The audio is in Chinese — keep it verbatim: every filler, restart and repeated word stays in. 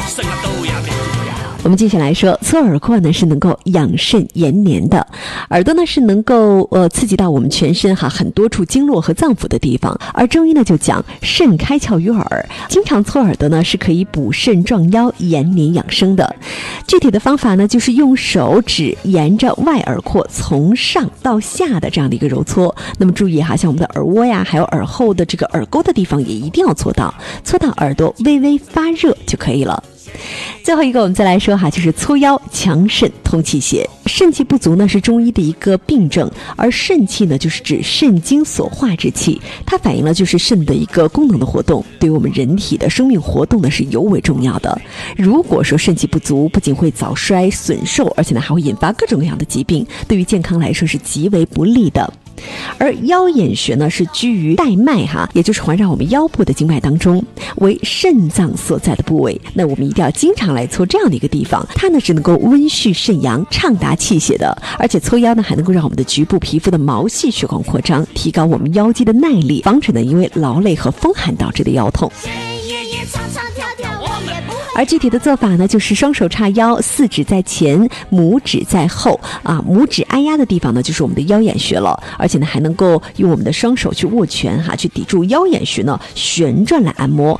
我们接下来说，搓耳廓呢是能够养肾延年的，耳朵呢是能够呃刺激到我们全身哈很多处经络和脏腑的地方，而中医呢就讲肾开窍于耳，经常搓耳朵呢是可以补肾壮腰、延年养生的。具体的方法呢就是用手指沿着外耳廓从上到下的这样的一个揉搓，那么注意哈，像我们的耳窝呀，还有耳后的这个耳沟的地方也一定要搓到，搓到耳朵微微发热就可以了。最后一个我们再来说哈，就是搓腰强肾通气血。肾气不足呢是中医的一个病症，而肾气呢就是指肾精所化之气，它反映了就是肾的一个功能的活动，对于我们人体的生命活动呢是尤为重要的。如果说肾气不足，不仅会早衰损寿，而且呢还会引发各种各样的疾病，对于健康来说是极为不利的。而腰眼穴呢是居于带脉哈，也就是环绕我们腰部的经脉当中，为肾脏所在的部位。那我们一定要经常来搓这样的一个地方，它呢是能够温煦肾阳、畅达气血的，而且搓腰呢还能够让我们的局部皮肤的毛细血管扩张，提高我们腰肌的耐力，防止呢因为劳累和风寒导致的腰痛。而具体的做法呢，就是双手叉腰，四指在前，拇指在后啊，拇指按压的地方呢，就是我们的腰眼穴了，而且呢，还能够用我们的双手去握拳哈，去抵住腰眼穴呢旋转来按摩。